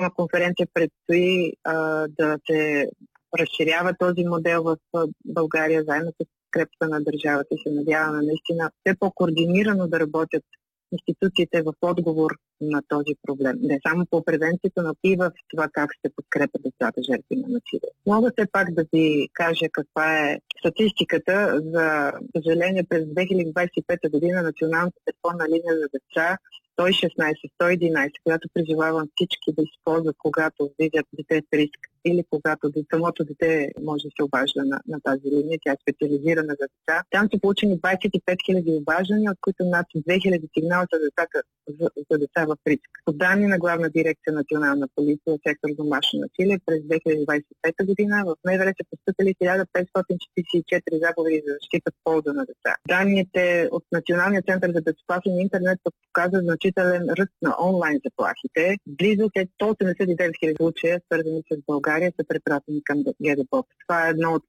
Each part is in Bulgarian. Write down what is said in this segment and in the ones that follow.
национална конференция предстои да се разширява този модел в България заедно с подкрепата на държавата и се надяваме наистина все по-координирано да работят институциите в отговор на този проблем. Не само по превенцията, но и в това как се подкрепят децата жертви на насилие. Мога все пак да ви кажа каква е статистиката. За съжаление, през 2025 година Националната телефонна линия за деца 116-111, която призовавам всички да използват, когато видят дете в риск или когато самото дете може да се обажда на тази линия. Тя е специализирана за деца. Там са получени 25 000 обаждания, от които над 2000 сигнала за деца в риск. По данни на Главна дирекция Национална полиция, сектор домашно насилие, през 2025 година в МВР са постъпили 1544 заповеди за защита в полза на деца. Данните от Националния център за безопасен интернет показват значителен ръст на онлайн заплахите. Близо 189 000 случая, свързани с България, са препратени към ГДБОП. Това е едно от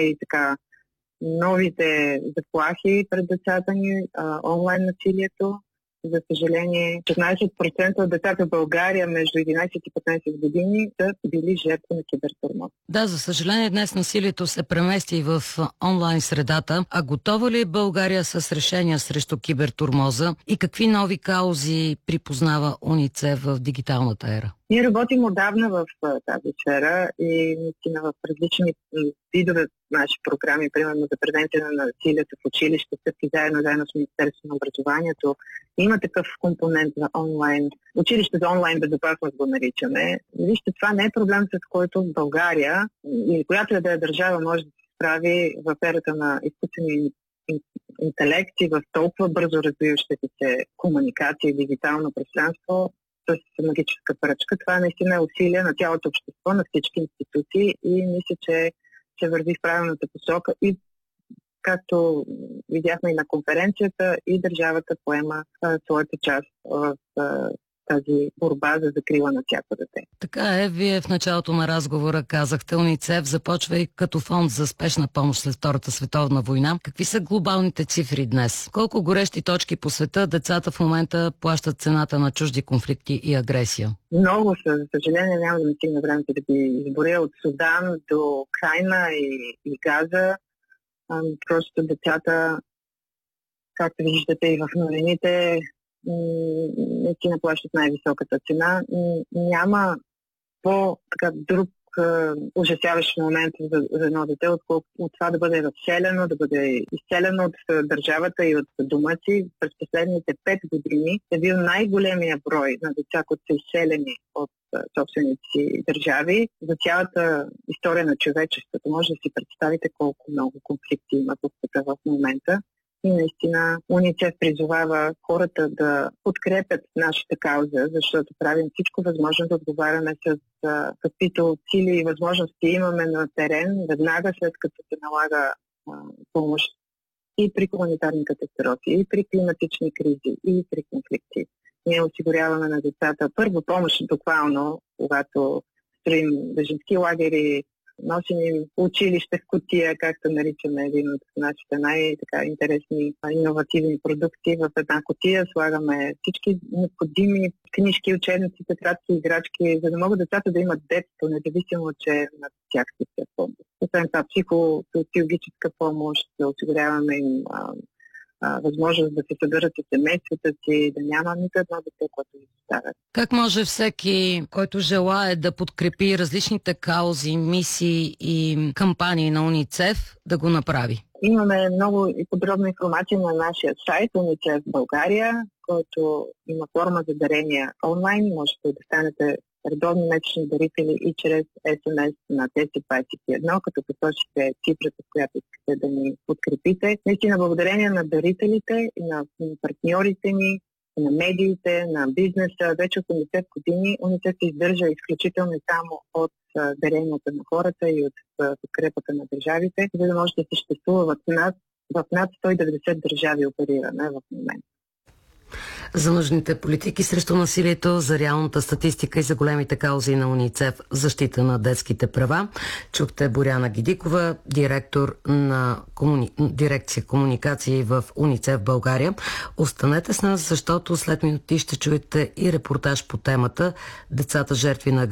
новите заплахи пред децата ни, онлайн насилието. За съжаление, 16% от децата в България между 11 и 15 години са били жертви на кибертурмоз. Да, за съжаление, днес насилието се премести в онлайн средата. А готова ли е България с решения срещу кибертурмоза и какви нови каузи припознава УНИЦЕФ в дигиталната ера? Ние работим отдавна в тази сфера и наистина в различни видове наши програми, примерно за превенция на насилието в училище, заедно с Министерството на образованието. Има такъв компонент за онлайн. Училище за онлайн безопасност го наричаме. Вижте, това не е проблем, с който в България или която и да е държава може да се справи в ерата на изкуствения интелект и в толкова бързо развиващите се комуникации, дигитално пространство с магическа пръчка. Това е наистина усилие на цялото общество, на всички институции и мисля, че се върви в правилната посока и както видяхме и на конференцията, и държавата поема своята част в тази борба за закрила на всяко дете. Така е, вие в началото на разговора казахте, УНИЦЕФ започва и като фонд за спешна помощ след Втората световна война. Какви са глобалните цифри днес? Колко горещи точки по света децата в момента плащат цената на чужди конфликти и агресия? Много са. За съжаление няма да ми стигне времето да ги изборя от Судан до Украйна и Газа. Просто децата, както виждате и в новините, наистина плащат най-високата цена. Няма друг ужасяващ момент за едно дете, отколкото от това да бъде разселено, да бъде изселено от държавата и от дома си. През последните 5 години е бил най-големия брой на деца, които са изселени от собствените си държави. За цялата история на човечеството може да си представите колко много конфликти има в света в момента. И наистина УНИЦЕФ призовава хората да подкрепят нашата кауза, защото правим всичко възможно да отговаряме с каквито сили и възможности имаме на терен, веднага след като се налага помощ и при хуманитарни катастрофи, и при климатични кризи, и при конфликти. Ние осигуряваме на децата първа помощ буквално, когато строим бежански лагери, носим им училище в кутия, както наричаме един от нашите най-интересни иновативни продукти. В една кутия слагаме всички необходими книжки, учебници, тетрадки, играчки, за да могат децата да имат детство, независимо, че над тях се помощ. Освен това, психологическа помощ, да осигуряваме им възможност да се съберат с семействата си, да няма нито едно дете, което ги поставят. Как може всеки, който желае да подкрепи различните каузи, мисии и кампании на УНИЦЕФ, да го направи? Имаме много и подробна информация на нашия сайт УНИЦЕФ България, който има форма за дарения онлайн. Можете да станете редовни месечни дарители и чрез СМС на 1021, като посочите цифрата, с която искате да ни подкрепите. Наистина, благодарение на дарителите и на партньорите ни, на медиите, на бизнеса, вече от 80 години УНИЦЕФ се издържа изключително и само от даренията на хората и от подкрепата на държавите, за да може да съществува в над 190 държави опериране в момента. За нужните политики срещу насилието, за реалната статистика и за големите каузи на УНИЦЕФ в защита на детските права. Чухте Боряна Гидикова, директор на дирекция комуникации в УНИЦЕФ България. Останете с нас, защото след минути ще чуете и репортаж по темата "Децата жертви на